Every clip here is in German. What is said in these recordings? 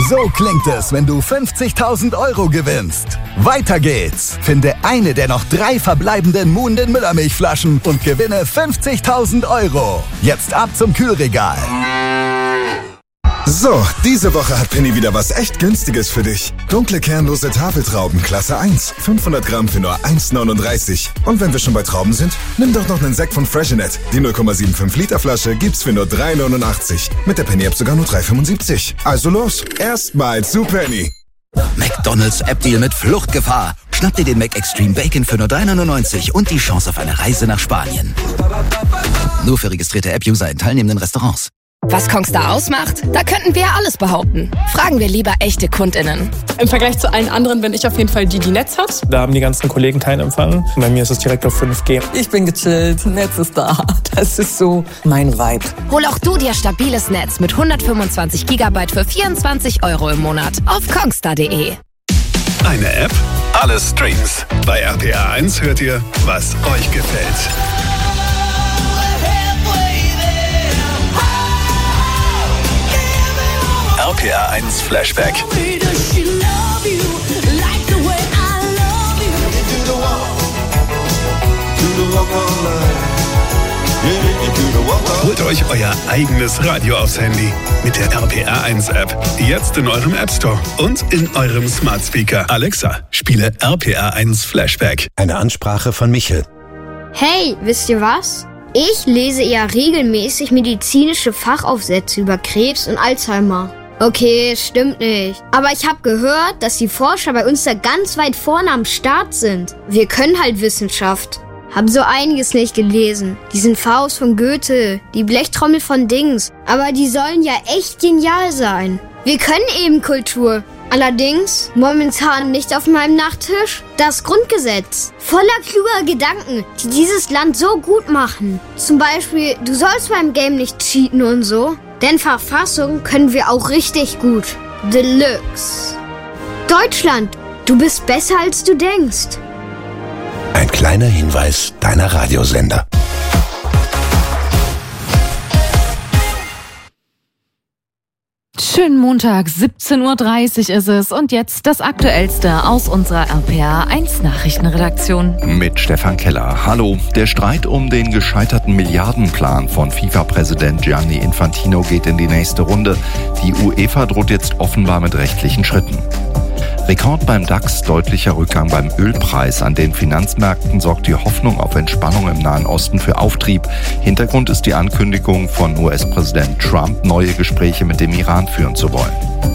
So klingt es, wenn du 50.000 € gewinnst. Weiter geht's. Finde eine der noch 3 verbleibenden Moon Müllermilchflaschen und gewinne 50.000 €. Jetzt ab zum Kühlregal. So, diese Woche hat Penny wieder was echt Günstiges für dich. Dunkle kernlose Tafeltrauben, Klasse 1. 500 Gramm für nur 1,39. Und wenn wir schon bei Trauben sind, nimm doch noch einen Sekt von Freshenet. Die 0,75 Liter Flasche gibt's für nur 3,89. Mit der Penny-App sogar nur 3,75. Also los, erstmal zu Penny. McDonald's App-Deal mit Fluchtgefahr. Schnapp dir den McExtreme Bacon für nur 3,99 und die Chance auf eine Reise nach Spanien. Nur für registrierte App-User in teilnehmenden Restaurants. Was Kongstar ausmacht? Da könnten wir alles behaupten. Fragen wir lieber echte KundInnen. Im Vergleich zu allen anderen bin ich auf jeden Fall die Netz hat. Da haben die ganzen Kollegen keinen Empfang. Bei mir ist es direkt auf 5G. Ich bin gechillt, Netz ist da. Das ist so mein Vibe. Hol auch du dir stabiles Netz mit 125 GB für 24 € im Monat auf kongstar.de. Eine App, alle Streams. Bei RPA 1 hört ihr, was euch gefällt. RPA 1 Flashback. Holt euch euer eigenes Radio aufs Handy mit der RPA 1 App. Jetzt in eurem App Store und in eurem Smart Speaker. Alexa, spiele RPA 1 Flashback. Eine Ansprache von Michel. Hey, wisst ihr was? Ich lese ja regelmäßig medizinische Fachaufsätze über Krebs und Alzheimer. Okay, stimmt nicht. Aber ich habe gehört, dass die Forscher bei uns da ganz weit vorne am Start sind. Wir können halt Wissenschaft. Haben so einiges nicht gelesen. Diesen Faust von Goethe, die Blechtrommel von Dings. Aber die sollen ja echt genial sein. Wir können eben Kultur. Allerdings momentan nicht auf meinem Nachttisch das Grundgesetz. Voller kluger Gedanken, die dieses Land so gut machen. Zum Beispiel, du sollst beim Game nicht cheaten und so. Denn Verfassung können wir auch richtig gut. Deluxe. Deutschland, du bist besser als du denkst. Ein kleiner Hinweis deiner Radiosender. Schönen Montag, 17:30 Uhr ist es und jetzt das Aktuellste aus unserer RPA 1 Nachrichtenredaktion. Mit Stefan Keller. Hallo. Der Streit um den gescheiterten Milliardenplan von FIFA-Präsident Gianni Infantino geht in die nächste Runde. Die UEFA droht jetzt offenbar mit rechtlichen Schritten. Rekord beim DAX, deutlicher Rückgang beim Ölpreis. An den Finanzmärkten sorgt die Hoffnung auf Entspannung im Nahen Osten für Auftrieb. Hintergrund ist die Ankündigung von US-Präsident Trump, neue Gespräche mit dem Iran führen zu wollen.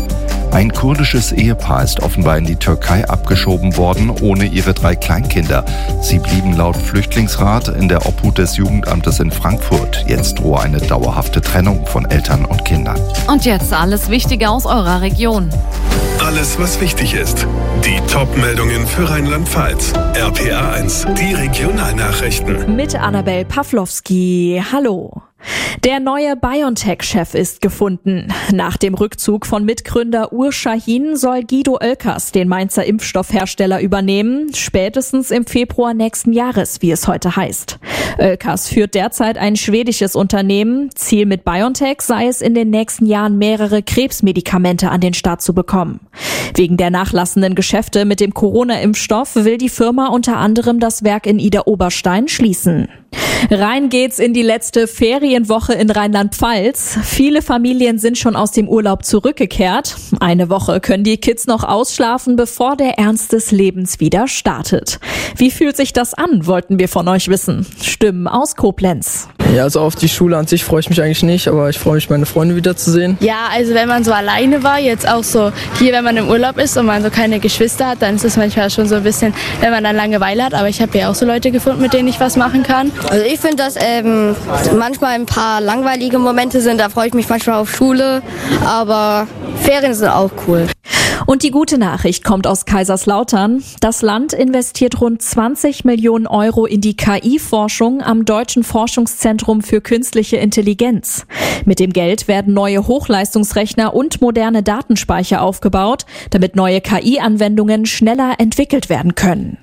Ein kurdisches Ehepaar ist offenbar in die Türkei abgeschoben worden, ohne ihre 3 Kleinkinder. Sie blieben laut Flüchtlingsrat in der Obhut des Jugendamtes in Frankfurt. Jetzt drohe eine dauerhafte Trennung von Eltern und Kindern. Und jetzt alles Wichtige aus eurer Region. Alles, was wichtig ist. Die Top-Meldungen für Rheinland-Pfalz. RPA 1, die Regionalnachrichten. Mit Annabel Pawlowski. Hallo. Der neue BioNTech-Chef ist gefunden. Nach dem Rückzug von Mitgründer Urs Schahin soll Guido Oelkers den Mainzer Impfstoffhersteller übernehmen, spätestens im Februar nächsten Jahres, wie es heute heißt. Oelkers führt derzeit ein schwedisches Unternehmen. Ziel mit BioNTech sei es, in den nächsten Jahren mehrere Krebsmedikamente an den Start zu bekommen. Wegen der nachlassenden Geschäfte mit dem Corona-Impfstoff will die Firma unter anderem das Werk in Idar-Oberstein schließen. Rein geht's in die letzte Ferienwoche in Rheinland-Pfalz. Viele Familien sind schon aus dem Urlaub zurückgekehrt. Eine Woche können die Kids noch ausschlafen, bevor der Ernst des Lebens wieder startet. Wie fühlt sich das an, wollten wir von euch wissen. Stimmen aus Koblenz. Ja, also auf die Schule an sich freue ich mich eigentlich nicht, aber ich freue mich, meine Freunde wiederzusehen. Ja, also wenn man so alleine war, jetzt auch so hier, wenn man im Urlaub ist und man so keine Geschwister hat, dann ist es manchmal schon so ein bisschen, wenn man dann Langeweile hat. Aber ich habe ja auch so Leute gefunden, mit denen ich was machen kann. Also ich finde, dass manchmal ein paar langweilige Momente sind, da freue ich mich manchmal auf Schule, aber Ferien sind auch cool. Und die gute Nachricht kommt aus Kaiserslautern. Das Land investiert rund 20 Millionen € in die KI-Forschung am Deutschen Forschungszentrum für künstliche Intelligenz. Mit dem Geld werden neue Hochleistungsrechner und moderne Datenspeicher aufgebaut, damit neue KI-Anwendungen schneller entwickelt werden können.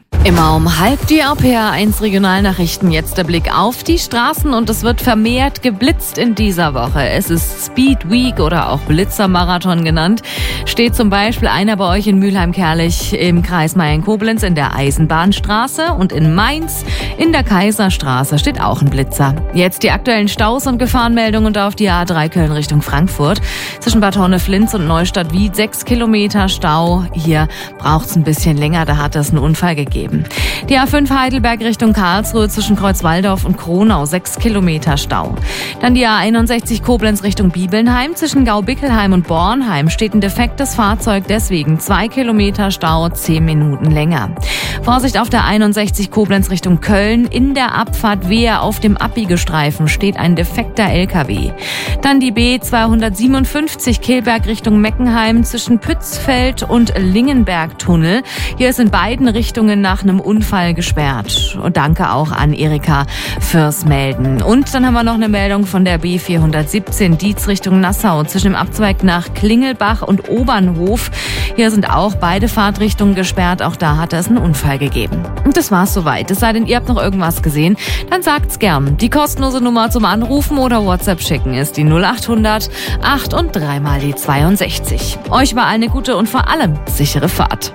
Immer um 12:30 die RPR1 Regionalnachrichten. Jetzt der Blick auf die Straßen und es wird vermehrt geblitzt in dieser Woche. Es ist Speed Week oder auch Blitzermarathon genannt. Steht zum Beispiel einer bei euch in Mülheim-Kerlich im Kreis Mayen-Koblenz in der Eisenbahnstraße und in Mainz in der Kaiserstraße steht auch ein Blitzer. Jetzt die aktuellen Staus und Gefahrenmeldungen auf die A3 Köln Richtung Frankfurt. Zwischen Bad Honneflinz und Neustadt-Wied 6 Kilometer Stau. Hier braucht's ein bisschen länger, da hat es einen Unfall gegeben. Die A5 Heidelberg Richtung Karlsruhe zwischen Kreuzwaldorf und Kronau 6 Kilometer Stau. Dann die A61 Koblenz Richtung Bibelnheim zwischen Gaubickelheim und Bornheim steht ein defektes Fahrzeug, deswegen 2 Kilometer Stau, 10 Minuten länger. Vorsicht auf der 61 Koblenz Richtung Köln. In der Abfahrt Wehr auf dem Abbiegestreifen steht ein defekter LKW. Dann die B257 Kilberg Richtung Meckenheim zwischen Pützfeld und Lingenbergtunnel. Hier ist in beiden Richtungen nach einem Unfall gesperrt. Und danke auch an Erika fürs Melden. Und dann haben wir noch eine Meldung von der B417 Dietz Richtung Nassau zwischen dem Abzweig nach Klingelbach und Obernhof. Hier sind auch beide Fahrtrichtungen gesperrt. Auch da hat es einen Unfall gegeben. Und das war's soweit. Es sei denn, ihr habt noch irgendwas gesehen, dann sagt's gern. Die kostenlose Nummer zum Anrufen oder WhatsApp schicken ist die 0800 8 und 3 mal die 62. Euch war eine gute und vor allem sichere Fahrt.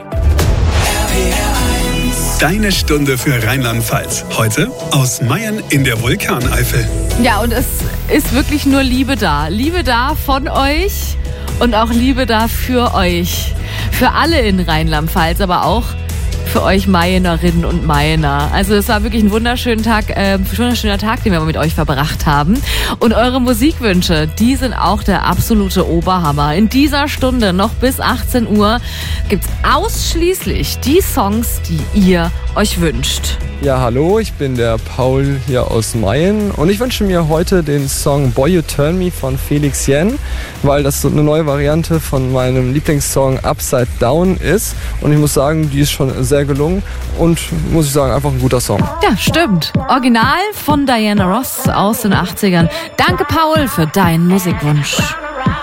Deine Stunde für Rheinland-Pfalz. Heute aus Mayen in der Vulkaneifel. Ja, und es ist wirklich nur Liebe da. Liebe da von euch und auch Liebe da für euch. Für alle in Rheinland-Pfalz, aber auch für euch Mayenerinnen und Mayener. Also es war wirklich ein wunderschöner Tag, den wir mit euch verbracht haben. Und eure Musikwünsche, die sind auch der absolute Oberhammer. In dieser Stunde noch bis 18 Uhr gibt's ausschließlich die Songs, die ihr euch wünscht. Ja, hallo, ich bin der Paul hier aus Mayen und ich wünsche mir heute den Song Boy You Turn Me von Felix Jen, weil das so eine neue Variante von meinem Lieblingssong Upside Down ist und ich muss sagen, die ist schon sehr gelungen und muss ich sagen, einfach ein guter Song. Ja, stimmt. Original von Diana Ross aus den 80ern. Danke, Paul, für deinen Musikwunsch.